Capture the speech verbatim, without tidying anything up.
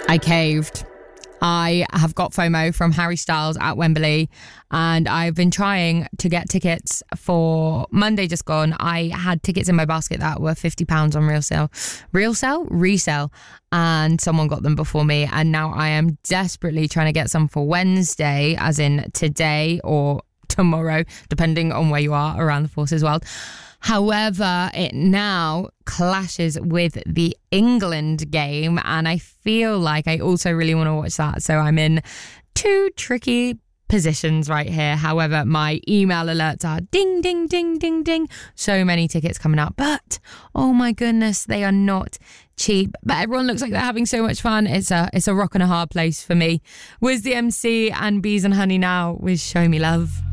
I caved. I have got FOMO from Harry Styles at Wembley, and I've been trying to get tickets for Monday just gone. I had tickets in my basket that were fifty pounds on real sale. Real sale? Resale. And someone got them before me, and now I am desperately trying to get some for Wednesday, as in today or tomorrow, depending on where you are around the Forces world. However, it now clashes with the England game, and I feel like I also really want to watch that. So I'm in two tricky positions right here. However, my email alerts are ding, ding, ding, ding, ding. So many tickets coming up, but oh my goodness, they are not cheap. But everyone looks like they're having so much fun. It's a it's a rock and a hard place for me. Wiz the M C and Bees and Honey now with Show Me Love.